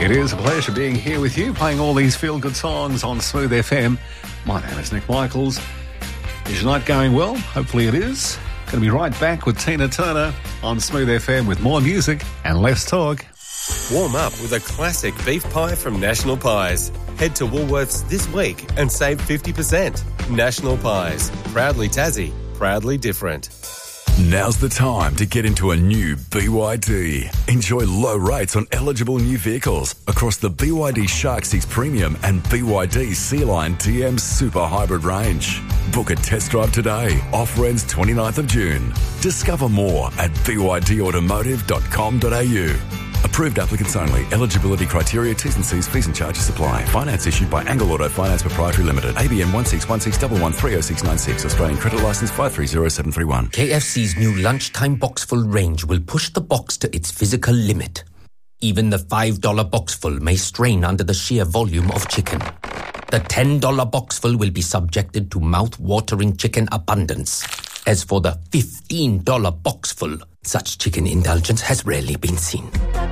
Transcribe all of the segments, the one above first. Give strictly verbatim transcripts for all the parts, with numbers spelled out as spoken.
It is a pleasure being here with you, playing all these feel-good songs on Smooth F M. My name is Nick Michaels. Is your night going well? Hopefully it is. Going to be right back with Tina Turner on Smooth F M with more music and less talk. Warm up with a classic beef pie from National Pies. Head to Woolworths this week and save fifty percent. National Pies. Proudly Tassie. Proudly different. Now's the time to get into a new B Y D. Enjoy low rates on eligible new vehicles across the B Y D Shark six Premium and B Y D Sea Line T M Super Hybrid range. Book a test drive today. Offer ends twenty-ninth of June. Discover more at b y d automotive dot com dot a u. Approved applicants only. Eligibility criteria, T's and C's, fees and charges apply. Finance issued by Angle Auto Finance Proprietary Limited. A B N one six one six one one three oh six nine six. Australian credit licence five three zero seven three one. K F C's new lunchtime boxful range will push the box to its physical limit. Even the five dollar boxful may strain under the sheer volume of chicken. The ten dollar boxful will be subjected to mouth-watering chicken abundance. As for the fifteen dollar boxful, such chicken indulgence has rarely been seen.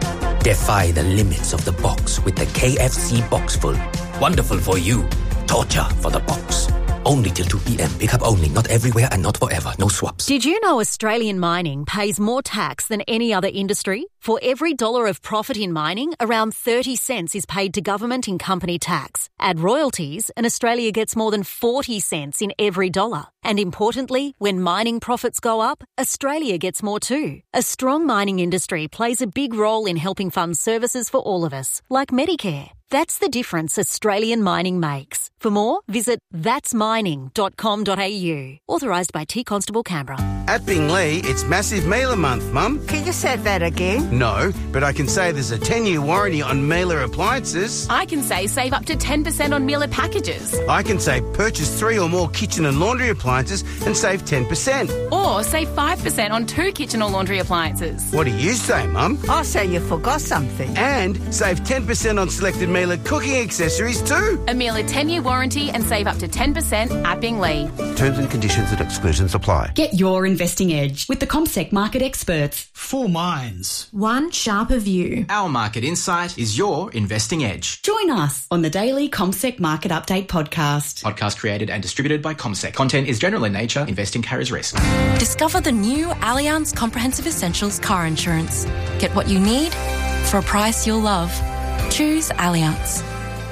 Defy the limits of the box with the K F C Boxful. Wonderful for you. Torture for the box. Only till two p.m. Pick up only. Not everywhere and not forever. No swaps. Did you know Australian mining pays more tax than any other industry? For every dollar of profit in mining, around thirty cents is paid to government in company tax. Add royalties, and Australia gets more than forty cents in every dollar. And importantly, when mining profits go up, Australia gets more too. A strong mining industry plays a big role in helping fund services for all of us, like Medicare. That's the difference Australian mining makes. For more, visit thats mining dot com dot a u. Authorised by T Constable Canberra. At Bingley, it's Massive Mailer Month, Mum. Can you say that again? No, but I can say there's a ten-year warranty on Mailer appliances. I can say save up to ten percent on Mailer packages. I can say purchase three or more kitchen and laundry appliances and save ten percent. Or save five percent on two kitchen or laundry appliances. What do you say, Mum? I say you forgot something. And save ten percent on selected Mailer cooking accessories too. A Mailer ten-year warranty and save up to ten percent at Bingley. Terms and conditions and exclusions apply. Get your investing edge with the CommSec market experts. Four minds. One sharper view. Our market insight is your investing edge. Join us on the daily CommSec Market Update podcast. Podcast created and distributed by CommSec. Content is general in nature. Investing carries risk. Discover the new Allianz Comprehensive Essentials car insurance. Get what you need for a price you'll love. Choose Allianz.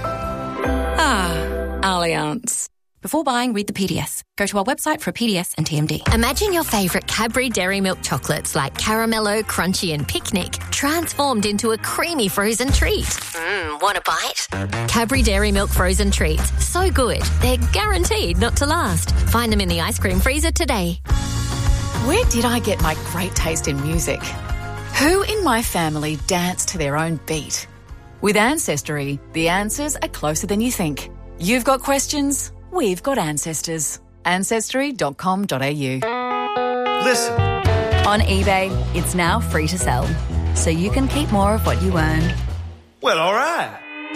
Ah, Allianz. Before buying, read the P D S. Go to our website for a P D S and T M D. Imagine your favourite Cadbury Dairy Milk chocolates like Caramello, Crunchy and Picnic transformed into a creamy frozen treat. Mmm, want a bite? Cadbury Dairy Milk frozen treats. So good, they're guaranteed not to last. Find them in the ice cream freezer today. Where did I get my great taste in music? Who in my family danced to their own beat? With Ancestry, the answers are closer than you think. You've got questions? We've got ancestors. ancestry dot com dot a u. Listen. On eBay, it's now free to sell, so you can keep more of what you earn. Well, all right.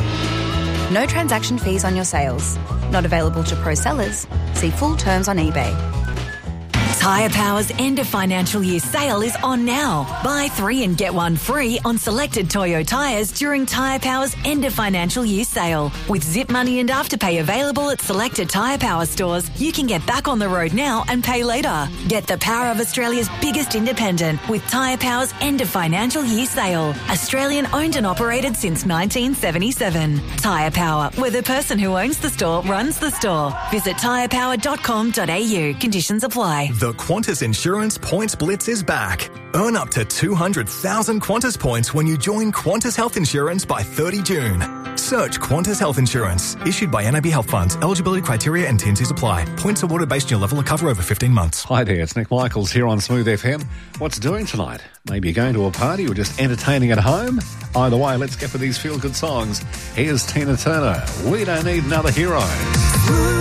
No transaction fees on your sales. Not available to pro sellers. See full terms on eBay. Tyre Power's end of financial year sale is on now. Buy three and get one free on selected Toyo tyres during Tyre Power's end of financial year sale. With Zip Money and Afterpay available at selected Tyre Power stores, you can get back on the road now and pay later. Get the power of Australia's biggest independent with Tyre Power's end of financial year sale. Australian owned and operated since nineteen seventy-seven. Tyre Power, where the person who owns the store runs the store. Visit tyre power dot com dot a u. Conditions apply. The Qantas Insurance Points Blitz is back. Earn up to two hundred thousand Qantas points when you join Qantas Health Insurance by thirty June. Search Qantas Health Insurance. Issued by N A B Health Funds. Eligibility criteria and T and Cs apply. Points awarded based on your level of cover over fifteen months. Hi there, it's Nick Michaels here on Smooth F M. What's doing tonight? Maybe you're going to a party or just entertaining at home? Either way, let's get for these feel-good songs. Here's Tina Turner. We don't need another hero.